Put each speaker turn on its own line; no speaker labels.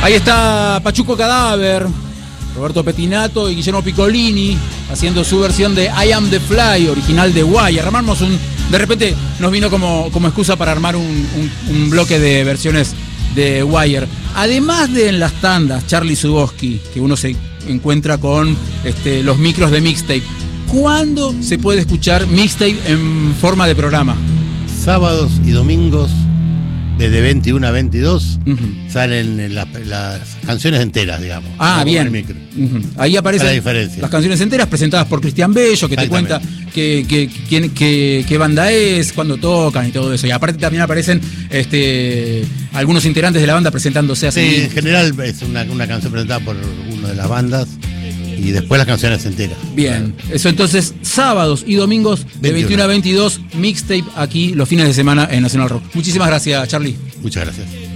Ahí está Pachuco Cadáver, Roberto Pettinato y Guillermo Piccolini haciendo su versión de I Am the Fly, original de Wire. Armamos de repente nos vino como excusa para armar un bloque de versiones de Wire. Además de en las tandas, Charlie Zuboski, que uno se encuentra con los micros de mixtape. ¿Cuándo se puede escuchar mixtape en forma de programa?
Sábados y domingos, desde 21 a 22, salen las canciones enteras, digamos.
Ah, bien. Ahí aparecen las canciones enteras presentadas por Cristian Bello, que te cuenta qué banda es, cuándo tocan y todo eso. Y aparte también aparecen algunos integrantes de la banda presentándose así.
Sí, en general es una canción presentada por una de las bandas y después las canciones enteras.
Bien, eso entonces, sábados y domingos de 21 a 22, mixtape aquí los fines de semana en Nacional Rock. Muchísimas gracias, Charlie.
Muchas gracias.